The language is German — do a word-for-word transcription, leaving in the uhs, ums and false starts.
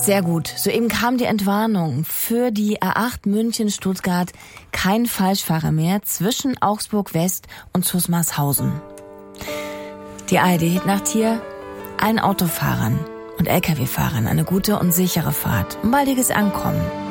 Sehr gut. Soeben kam die Entwarnung. Für die A acht München-Stuttgart kein Falschfahrer mehr zwischen Augsburg West und Zusmarshausen. Die A R D-Hitnacht hier. Allen Autofahrern und L K W-Fahrern eine gute und sichere Fahrt und baldiges Ankommen.